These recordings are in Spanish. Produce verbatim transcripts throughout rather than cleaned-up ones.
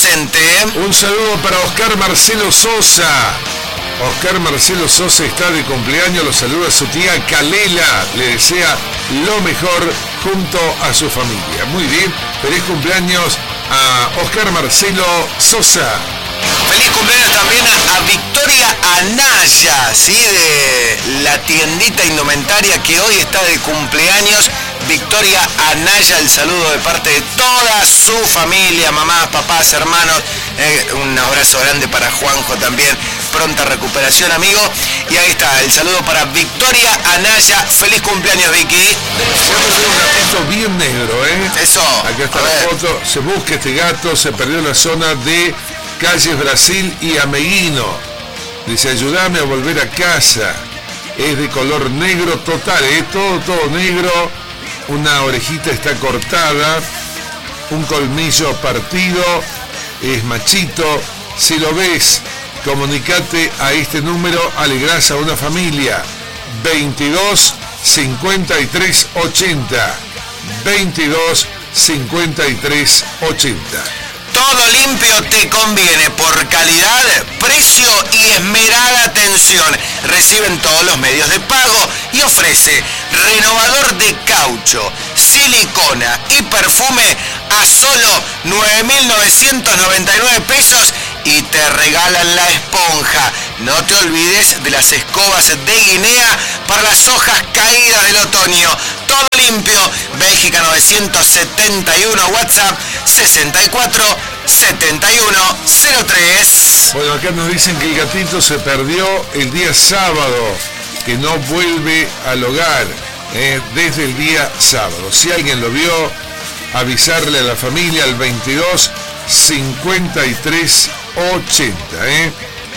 presente. Un saludo para Oscar Marcelo Sosa. Oscar Marcelo Sosa está de cumpleaños, lo saluda su tía Calela, le desea lo mejor junto a su familia. Muy bien, feliz cumpleaños a Oscar Marcelo Sosa. Feliz cumpleaños también a, a Victoria Anaya, ¿sí? De la tiendita indumentaria que hoy está de cumpleaños. Victoria Anaya, el saludo de parte de toda su familia, mamás, papás, hermanos. Eh, un abrazo grande para Juanjo también. Pronta recuperación, amigo. Y ahí está, el saludo para Victoria Anaya. Feliz cumpleaños, Vicky. Vamos a hacer un gatito bien negro, ¿eh? Eso. Acá está la foto. Se busca este gato, se perdió en la zona de Calles Brasil y Ameguino. Dice, ayúdame a volver a casa. Es de color negro total, ¿eh? Todo, todo negro. Una orejita está cortada. Un colmillo partido. Es machito. Si lo ves, comunicate a este número, alegrás a una familia. veintidós cincuenta y tres ochenta. veintidós cincuenta y tres ochenta. Todo limpio te conviene por calidad, precio y esmerada atención. Reciben todos los medios de pago y ofrece renovador de caucho, silicona y perfume a solo nueve mil novecientos noventa y nueve pesos y te regalan la esponja. No te olvides de las escobas de Guinea para las hojas caídas del otoño. Todo limpio, Bélgica novecientos setenta y uno, WhatsApp sesenta y cuatro setenta y uno cero tres. Bueno, acá nos dicen que el gatito se perdió el día sábado, que no vuelve al hogar eh, desde el día sábado. Si alguien lo vio, avisarle a la familia al veintidós cincuenta y tres ochenta. ¿eh?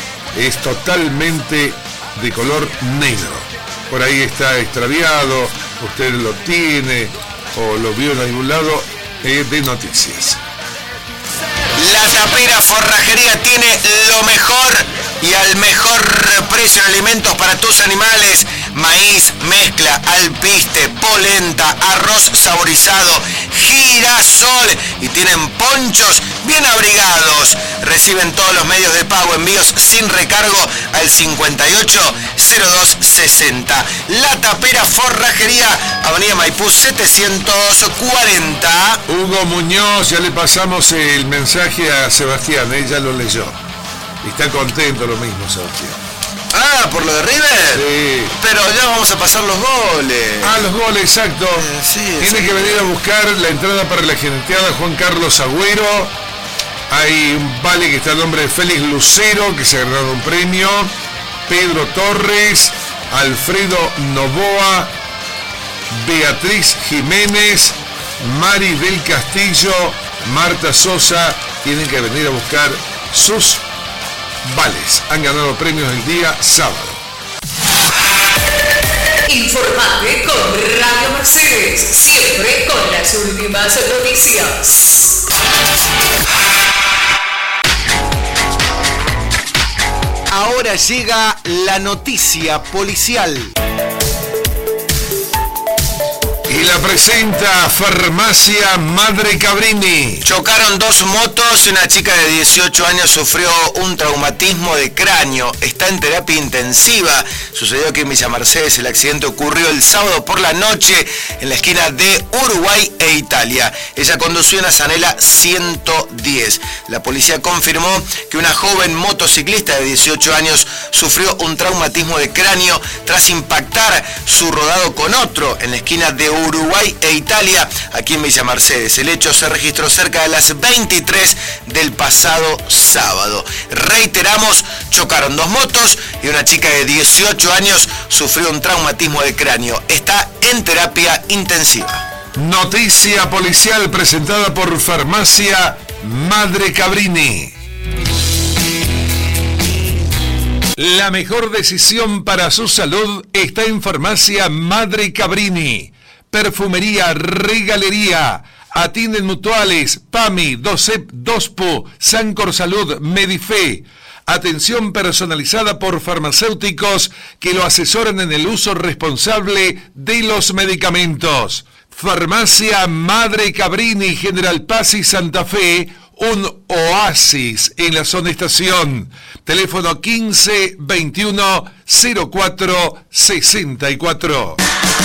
Es totalmente de color negro. Por ahí está extraviado, usted lo tiene o lo vio en algún lado eh, de noticias. La Tapera Forrajería tiene lo mejor y al mejor precio en alimentos para tus animales. Maíz, mezcla, alpiste, polenta, arroz saborizado, girasol y tienen ponchos bien abrigados. Reciben todos los medios de pago, envíos sin recargo al cincuenta y ocho cero dos sesenta. La Tapera Forrajería, Avenida Maipú setecientos cuarenta. Hugo Muñoz, ya le pasamos el mensaje a Sebastián, ella lo leyó. Está contento lo mismo, Sebastián. Ah, ¿por lo de River? Sí. Pero ya vamos a pasar los goles. Ah, los goles, exacto. Eh, sí, Tiene sí. que venir a buscar la entrada para la geneteada Juan Carlos Agüero. Hay un vale que está a nombre de Félix Lucero, que se ha ganado un premio. Pedro Torres, Alfredo Novoa, Beatriz Jiménez, Mari del Castillo, Marta Sosa. Tienen que venir a buscar sus vales. Han ganado premios el día sábado. Informate con Radio Mercedes, siempre con las últimas noticias. Ahora llega la noticia policial. Y la presenta Farmacia Madre Cabrini. Chocaron dos motos y una chica de dieciocho años sufrió un traumatismo de cráneo. Está en terapia intensiva. Sucedió aquí en Villa Mercedes. El accidente ocurrió el sábado por la noche en la esquina de Uruguay e Italia. Ella condució una Zanela ciento diez. La policía confirmó que una joven motociclista de dieciocho años sufrió un traumatismo de cráneo tras impactar su rodado con otro en la esquina de Uruguay Uruguay e Italia, aquí en Villa Mercedes. El hecho se registró cerca de las veintitrés del pasado sábado. Reiteramos, chocaron dos motos y una chica de dieciocho años sufrió un traumatismo de cráneo. Está en terapia intensiva. Noticia policial presentada por Farmacia Madre Cabrini. La mejor decisión para su salud está en Farmacia Madre Cabrini. Perfumería, regalería, atienden mutuales, PAMI, DOCEP, DOSPO, Sancor Salud, Medife. Atención personalizada por farmacéuticos que lo asesoran en el uso responsable de los medicamentos. Farmacia Madre Cabrini, General Paz y Santa Fe, un oasis en la zona estación. Teléfono quince veintiuno cero cuatro sesenta y cuatro.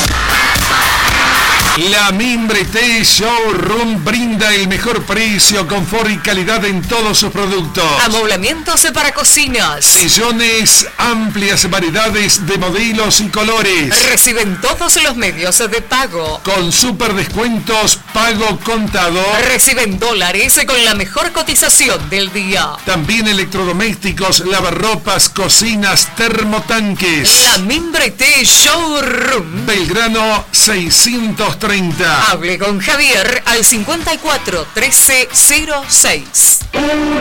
La Mimbre T Showroom brinda el mejor precio, confort y calidad en todos sus productos. Amoblamientos para cocinas. Sillones, amplias variedades de modelos y colores. Reciben todos los medios de pago. Con super descuentos, pago contado. Reciben dólares con la mejor cotización del día. También electrodomésticos, lavarropas, cocinas, termotanques. La Mimbre T Showroom. Belgrano seiscientos treinta. Hable con Javier al cincuenta y cuatro trece cero seis.